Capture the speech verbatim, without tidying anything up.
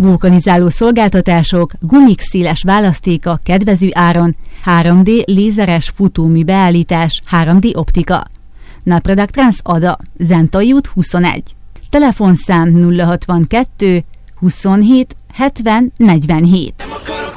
vulkanizáló szolgáltatások, gumik széles választéka kedvező áron, három dé lézeres futómű beállítás, három dé optika. Naproductrans Ada, Zentai út huszonegy. Telefonszám nulla hatvankettő huszonhét hetven negyvenhét.